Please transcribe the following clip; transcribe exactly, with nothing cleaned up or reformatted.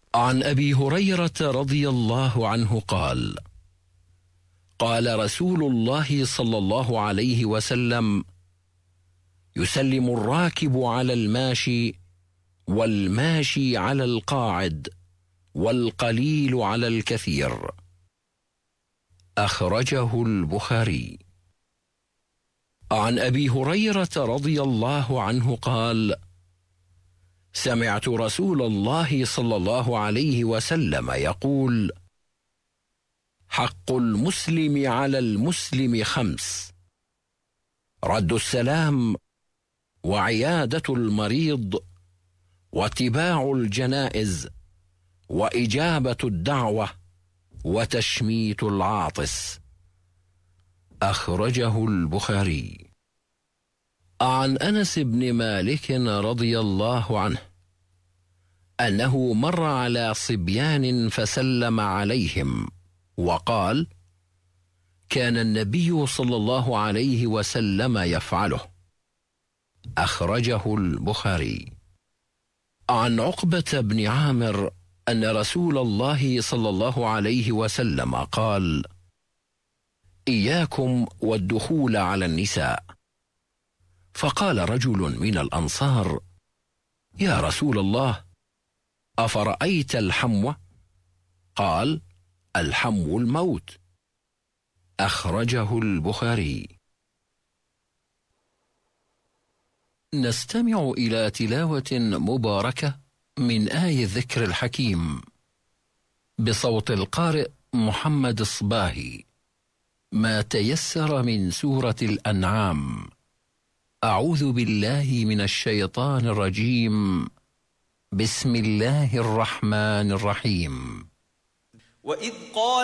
عن أبي هريرة رضي الله عنه قال: قال رسول الله صلى الله عليه وسلم: يسلم الراكب على الماشي، والماشي على القاعد، والقليل على الكثير. أخرجه البخاري. عن أبي هريرة رضي الله عنه قال: سمعت رسول الله صلى الله عليه وسلم يقول: حق المسلم على المسلم خمس: رد السلام، وعيادة المريض، واتباع الجنائز، وإجابة الدعوة، وتشميت العاطس. أخرجه البخاري. عن أنس بن مالك رضي الله عنه أنه مر على صبيان فسلم عليهم وقال: كان النبي صلى الله عليه وسلم يفعله. أخرجه البخاري. عن عقبة بن عامر أن رسول الله صلى الله عليه وسلم قال: إياكم والدخول على النساء. فقال رجل من الأنصار: يا رسول الله، أفرأيت الحمو؟ قال: الحمو الموت. أخرجه البخاري. نستمع إلى تلاوة مباركة من آي الذكر الحكيم بصوت القارئ محمد الصباهي، ما تيسر من سورة الأنعام. أعوذ بالله من الشيطان الرجيم. بسم الله الرحمن الرحيم. وإذ قال